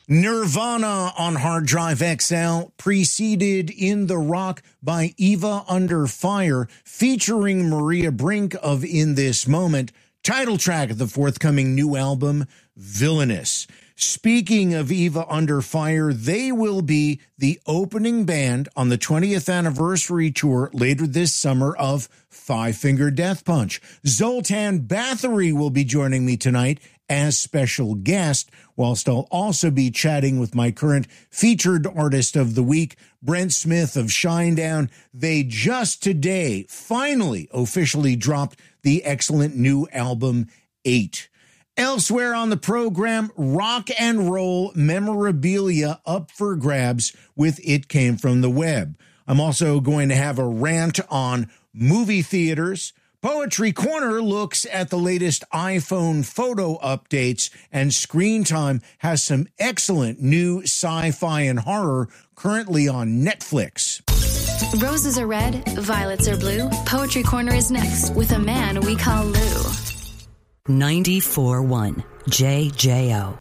Nirvana on Hard Drive XL, preceded In the Rock by Eva Under Fire, featuring Maria Brink of In This Moment, title track of the forthcoming new album, Villainous. Speaking of Eva Under Fire, they will be the opening band on the 20th anniversary tour later this summer of Five Finger Death Punch. Zoltan Bathory will be joining me tonight as special guest, whilst I'll also be chatting with my current featured artist of the week, Brent Smith of Shinedown. They just today finally officially dropped the excellent new album, 8. Elsewhere on the program, rock and roll memorabilia up for grabs with It Came From the Web. I'm also going to have a rant on movie theaters. Poetry Corner looks at the latest iPhone photo updates, and Screen Time has some excellent new sci-fi and horror currently on Netflix. Roses are red, violets are blue. Poetry Corner is next with a man we call Lou. 94.1 JJO.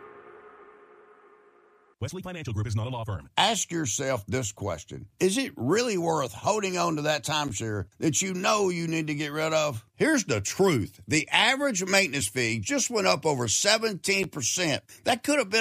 Wesley Financial Group is not a law firm. Ask yourself this question. Is it really worth holding on to that timeshare that you know you need to get rid of? Here's the truth. The average maintenance fee just went up over 17%. That could have been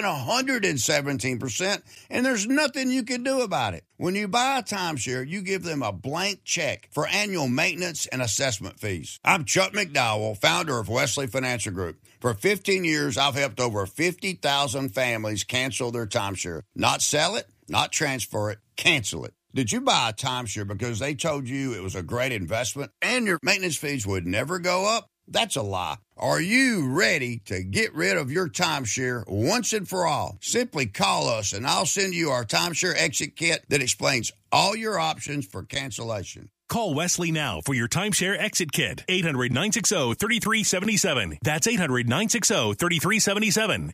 117%, and there's nothing you can do about it. When you buy a timeshare, you give them a blank check for annual maintenance and assessment fees. I'm Chuck McDowell, founder of Wesley Financial Group. For 15 years, I've helped over 50,000 families cancel their timeshare. Not sell it, not transfer it, cancel it. Did you buy a timeshare because they told you it was a great investment and your maintenance fees would never go up? That's a lie. Are you ready to get rid of your timeshare once and for all? Simply call us and I'll send you our timeshare exit kit that explains all your options for cancellation. Call Wesley now for your timeshare exit kit. 800-960-3377. That's 800-960-3377.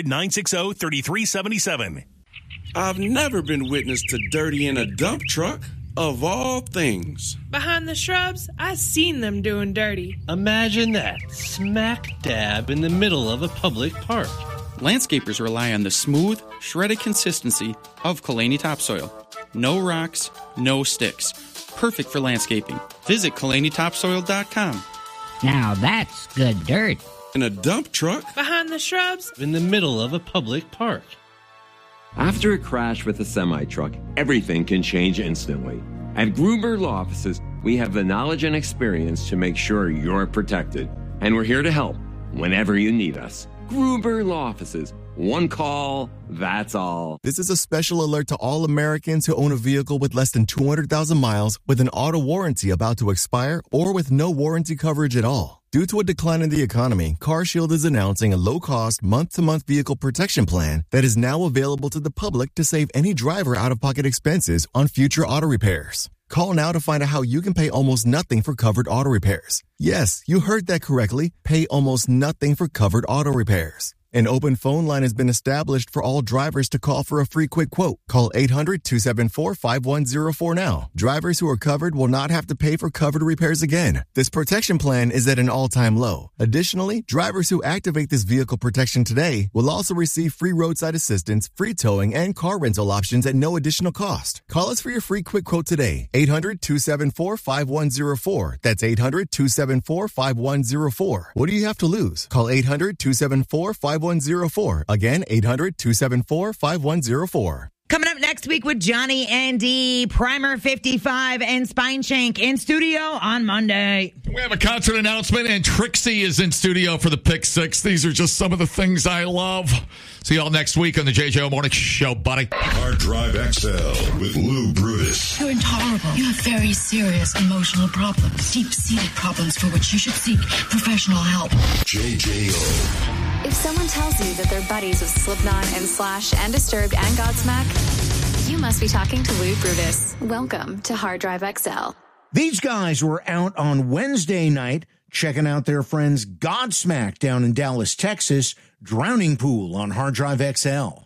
800-960-3377. I've never been witness to dirty in a dump truck, of all things. Behind the shrubs, I seen them doing dirty. Imagine that, smack dab in the middle of a public park. Landscapers rely on the smooth, shredded consistency of Kalani topsoil. No rocks, no sticks. Perfect for landscaping. Visit KalaniTopsoil.com. Now that's good dirt. In a dump truck? Behind the shrubs? In the middle of a public park. After a crash with a semi-truck, everything can change instantly. At Gruber Law Offices, we have the knowledge and experience to make sure you're protected. And we're here to help whenever you need us. Gruber Law Offices. One call, that's all. This is a special alert to all Americans who own a vehicle with less than 200,000 miles with an auto warranty about to expire or with no warranty coverage at all. Due to a decline in the economy, CarShield is announcing a low-cost, month-to-month vehicle protection plan that is now available to the public to save any driver out-of-pocket expenses on future auto repairs. Call now to find out how you can pay almost nothing for covered auto repairs. Yes, you heard that correctly. Pay almost nothing for covered auto repairs. An open phone line has been established for all drivers to call for a free quick quote. Call 800-274-5104 now. Drivers who are covered will not have to pay for covered repairs again. This protection plan is at an all-time low. Additionally, drivers who activate this vehicle protection today will also receive free roadside assistance, free towing, and car rental options at no additional cost. Call us for your free quick quote today. 800-274-5104. That's 800-274-5104. What do you have to lose? Call 800-274-5104. Again, 800-274-5104. Coming up next week with Johnny and D, Primer 55 and Spine Shank in studio on Monday. We have a concert announcement, and Trixie is in studio for the Pick Six. These are just some of the things I love. See y'all next week on the JJO Morning Show, buddy. Hard Drive XL with Lou Brutus. You're intolerable. You have very serious emotional problems, deep-seated problems for which you should seek professional help. JJO. If someone tells you that they're buddies with Slipknot and Slash and Disturbed and Godsmack, you must be talking to Lou Brutus. Welcome to Hard Drive XL. These guys were out on Wednesday night checking out their friends Godsmack down in Dallas, Texas, Drowning Pool on Hard Drive XL.